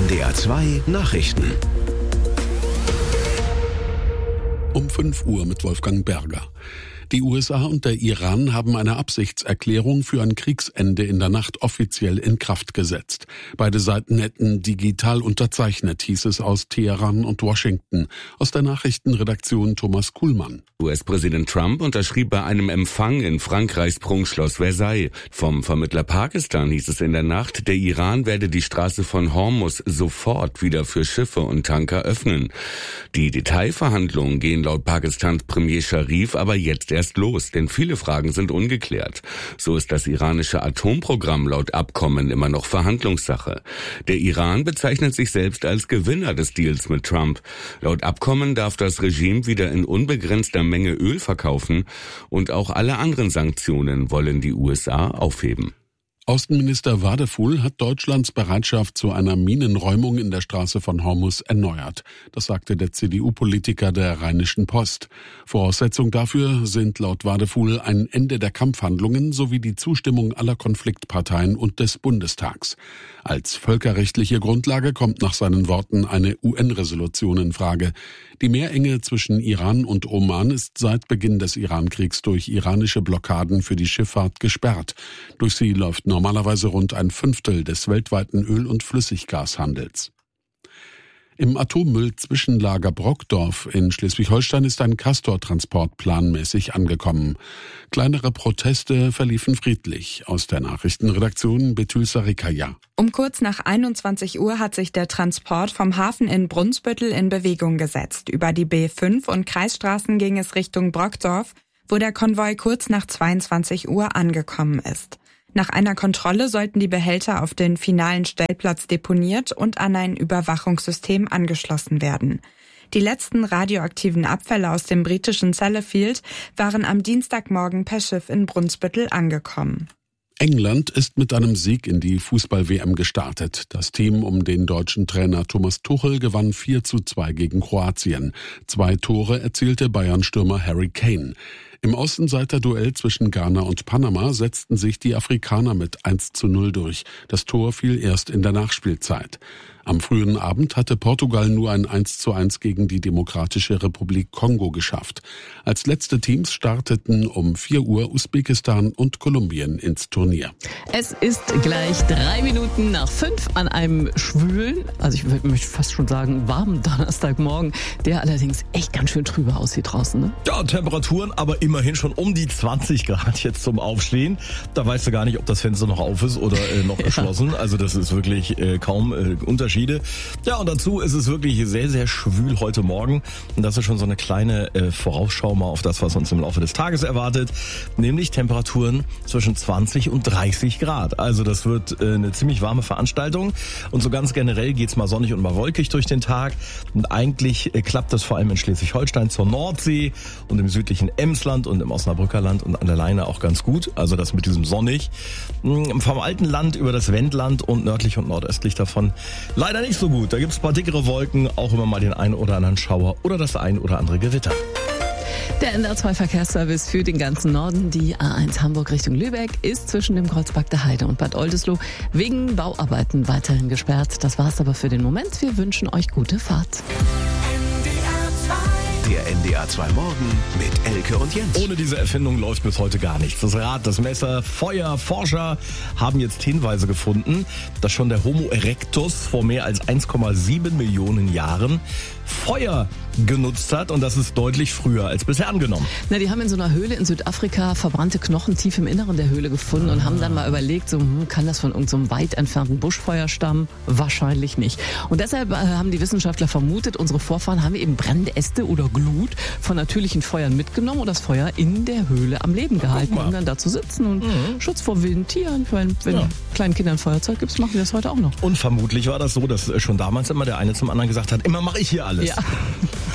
NDR 2 Nachrichten. Um 5 Uhr mit Wolfgang Berger. Die USA und der Iran haben eine Absichtserklärung für ein Kriegsende in der Nacht offiziell in Kraft gesetzt. Beide Seiten hätten digital unterzeichnet, hieß es aus Teheran und Washington. Aus der Nachrichtenredaktion Thomas Kuhlmann. US-Präsident Trump unterschrieb bei einem Empfang in Frankreichs Prunkschloss Versailles. Vom Vermittler Pakistan hieß es in der Nacht, der Iran werde die Straße von Hormuz sofort wieder für Schiffe und Tanker öffnen. Die Detailverhandlungen gehen laut Pakistans Premier Sharif aber jetzt erst los, denn viele Fragen sind ungeklärt. So ist das iranische Atomprogramm laut Abkommen immer noch Verhandlungssache. Der Iran bezeichnet sich selbst als Gewinner des Deals mit Trump. Laut Abkommen darf das Regime wieder in unbegrenzter Menge Öl verkaufen und auch alle anderen Sanktionen wollen die USA aufheben. Außenminister Wadefuhl hat Deutschlands Bereitschaft zu einer Minenräumung in der Straße von Hormuz erneuert. Das sagte der CDU-Politiker der Rheinischen Post. Voraussetzung dafür sind laut Wadefuhl ein Ende der Kampfhandlungen sowie die Zustimmung aller Konfliktparteien und des Bundestags. Als völkerrechtliche Grundlage kommt nach seinen Worten eine UN-Resolution in Frage. Die Meerenge zwischen Iran und Oman ist seit Beginn des Iran-Kriegs durch iranische Blockaden für die Schifffahrt gesperrt. Durch sie läuft normalerweise rund ein Fünftel des weltweiten Öl- und Flüssiggashandels. Im Atommüll-Zwischenlager Brockdorf in Schleswig-Holstein ist ein Castor-Transport planmäßig angekommen. Kleinere Proteste verliefen friedlich. Aus der Nachrichtenredaktion Betül Sarikaya. Um kurz nach 21 Uhr hat sich der Transport vom Hafen in Brunsbüttel in Bewegung gesetzt. Über die B5 und Kreisstraßen ging es Richtung Brockdorf, wo der Konvoi kurz nach 22 Uhr angekommen ist. Nach einer Kontrolle sollten die Behälter auf den finalen Stellplatz deponiert und an ein Überwachungssystem angeschlossen werden. Die letzten radioaktiven Abfälle aus dem britischen Sellafield waren am Dienstagmorgen per Schiff in Brunsbüttel angekommen. England ist mit einem Sieg in die Fußball-WM gestartet. Das Team um den deutschen Trainer Thomas Tuchel gewann 4:2 gegen Kroatien. 2 Tore erzielte Bayern-Stürmer Harry Kane. Im Außenseiter-Duell zwischen Ghana und Panama setzten sich die Afrikaner mit 1:0 durch. Das Tor fiel erst in der Nachspielzeit. Am frühen Abend hatte Portugal nur ein 1:1 gegen die Demokratische Republik Kongo geschafft. Als letzte Teams starteten um 4 Uhr Usbekistan und Kolumbien ins Turnier. Es ist gleich 3 Minuten nach 5 an einem schwülen, also ich möchte fast schon sagen warmen Donnerstagmorgen, der allerdings echt ganz schön trübe aussieht draußen. Ne? Ja, Temperaturen aber immerhin schon um die 20 Grad jetzt zum Aufstehen. Da weißt du gar nicht, ob das Fenster noch auf ist oder noch geschlossen. Also das ist wirklich kaum Unterschiede. Ja, und dazu ist es wirklich sehr, sehr schwül heute Morgen. Und das ist schon so eine kleine Vorausschau mal auf das, was uns im Laufe des Tages erwartet. Nämlich Temperaturen zwischen 20 und 30 Grad. Also das wird eine ziemlich warme Veranstaltung. Und so ganz generell geht's mal sonnig und mal wolkig durch den Tag. Und eigentlich klappt das vor allem in Schleswig-Holstein zur Nordsee und im südlichen Emsland und im Osnabrücker Land und an der Leine auch ganz gut. Also das mit diesem sonnig. Vom alten Land über das Wendland und nördlich und nordöstlich davon leider nicht so gut. Da gibt's ein paar dickere Wolken, auch immer mal den einen oder anderen Schauer oder das ein oder andere Gewitter. Der NDR 2 Verkehrsservice für den ganzen Norden, die A1 Hamburg Richtung Lübeck, ist zwischen dem Kreuzberg der Heide und Bad Oldesloe wegen Bauarbeiten weiterhin gesperrt. Das war's aber für den Moment. Wir wünschen euch gute Fahrt. Der NDR 2 Morgen mit Elke und Jens. Ohne diese Erfindung läuft bis heute gar nichts. Das Rad, das Messer, Feuer, Forscher haben jetzt Hinweise gefunden, dass schon der Homo erectus vor mehr als 1,7 Millionen Jahren Feuer genutzt hat und das ist deutlich früher als bisher angenommen. Na, die haben in so einer Höhle in Südafrika verbrannte Knochen tief im Inneren der Höhle gefunden und haben dann mal überlegt, so, kann das von irgendeinem weit entfernten Buschfeuer stammen? Wahrscheinlich nicht. Und deshalb haben die Wissenschaftler vermutet, unsere Vorfahren haben eben brennende Äste oder Glut von natürlichen Feuern mitgenommen und das Feuer in der Höhle am Leben gehalten, um dann da zu sitzen und Schutz vor wilden Tieren. Wenn kleinen Kindern Feuerzeug gibt, machen die das heute auch noch. Und vermutlich war das so, dass schon damals immer der eine zum anderen gesagt hat, immer mache ich hier alles. Ja.